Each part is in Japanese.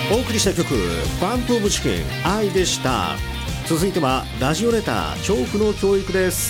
お送りした曲バンプオブチキン愛でした。続いてはラジオレター調布の教育です。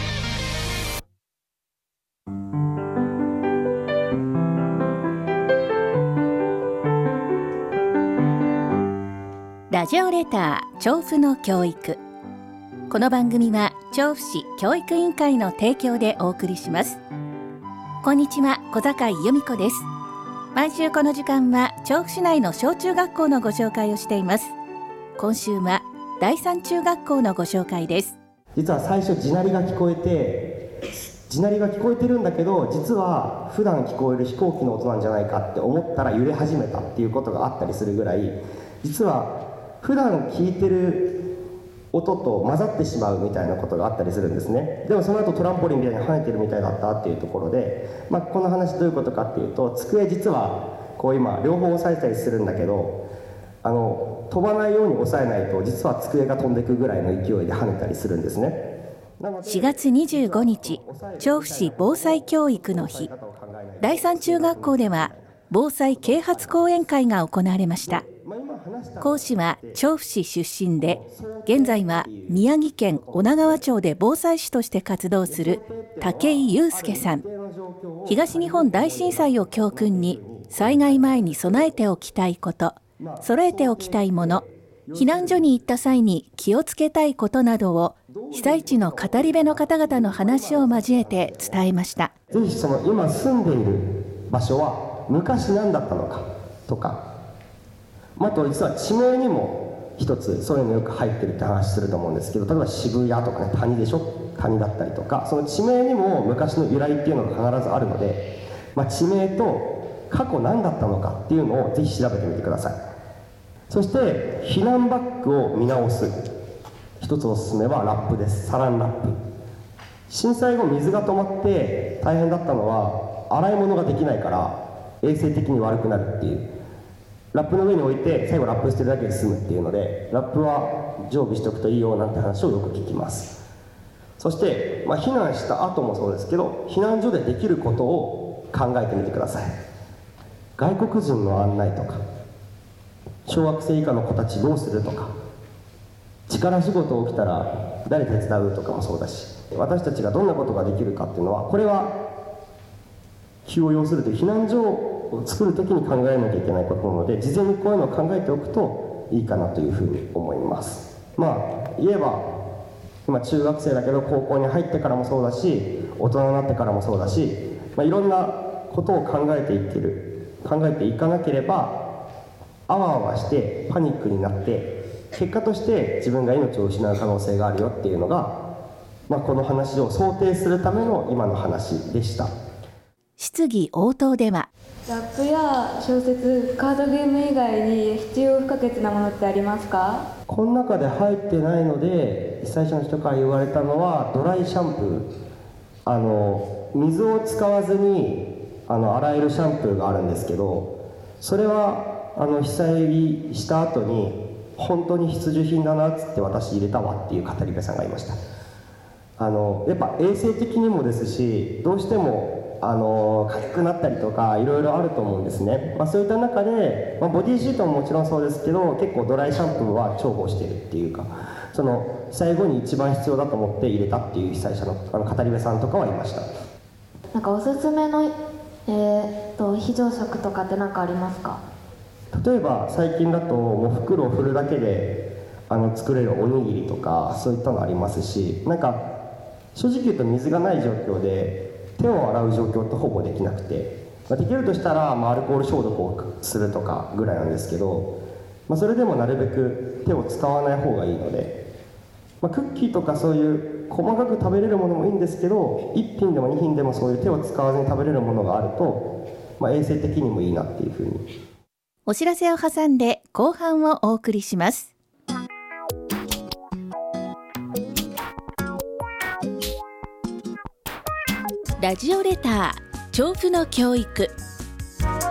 ラジオレター調布の教育。この番組は調布市教育委員会の提供でお送りします。こんにちは、小坂井由美子です。毎週この時間は調布市内の小中学校のご紹介をしています。今週は第三中学校のご紹介です。 実は最初地鳴りが聞こえてるんだけど、実は普段聞こえる飛行機の音なんじゃないかって思ったら揺れ始めたっていうことがあったりするぐらい、実は普段聞いてる音と混ざってしまうみたいなことがあったりするんですね。でもその後トランポリンみたいに跳ねてるみたいだったっていうところで、この話どういうことかっていうと、机実はこう今両方押さえたりするんだけど、飛ばないように押さえないと実は机が飛んでくぐらいの勢いで跳ねたりするんですね。 4月25日、調布市防災教育の日。第三中学校では防災啓発講演会が行われました。講師は調布市出身で、現在は宮城県女川町で防災士として活動する武井祐介さん。東日本大震災を教訓に、災害前に備えておきたいこと、揃えておきたいもの、避難所に行った際に気をつけたいことなどを、被災地の語り部の方々の話を交えて伝えました。 ぜひその今住んでいる場所は昔何だったのかとか、あと実は地名にも一つそういうのよく入ってるって話すると思うんですけど、例えば渋谷とかね、谷でしょ、谷だったりとか、その地名にも昔の由来っていうのが必ずあるので、地名と過去何だったのかっていうのをぜひ調べてみてください。そして避難バッグを見直す一つおすすめはラップです。サランラップ。震災後水が止まって大変だったのは、洗い物ができないから衛生的に悪くなるっていう、ラップの上に置いて最後ラップしてるだけで済むっていうので、ラップは常備しておくといいよなんて話をよく聞きます。そして、避難した後もそうですけど、避難所でできることを考えてみてください。外国人の案内とか、小学生以下の子たちどうするとか、力仕事起きたら誰手伝うとかもそうだし、私たちがどんなことができるかっていうのは、これは急を要するという避難所を作るときに考えなきゃいけないことなので、事前にこういうのを考えておくといいかなというふうに思います。言えば今中学生だけど高校に入ってからもそうだし、大人になってからもそうだし、いろんなことを考えていかなければ、あわあわしてパニックになって結果として自分が命を失う可能性があるよっていうのが、この話を想定するための今の話でした。 質疑応答では、 ラップや小説、カードゲーム以外に必要不可欠なものってありますか？ この中で入ってないので、被災者の人から言われたのはドライシャンプー、水を使わずに洗えるシャンプーがあるんですけど、それは被災した後に本当に必需品だなっつって私入れたわっていう語り部さんがいました。やっぱ衛生的にもですし、どうしても痒くなったりとかいろいろあると思うんですね。そういった中で、ボディシートももちろんそうですけど、結構ドライシャンプーは重宝してるっていうか、その最後に一番必要だと思って入れたっていう被災者の語り部さんとかはいました。 なんかおすすめの、非常食とかって何かありますか？ 例えば最近だともう袋を振るだけで作れるおにぎりとか、そういったのありますし、正直言うと水がない状況で手を洗う状況ってほぼできなくて、できるとしたら、アルコール消毒をするとかぐらいなんですけど、それでもなるべく手を使わない方がいいので、クッキーとかそういう細かく食べれるものもいいんですけど、1品でも2品でもそういう手を使わずに食べれるものがあると、衛生的にもいいなっていうふうに。 お知らせを挟んで後半をお送りします。ラジオレター調布の教育。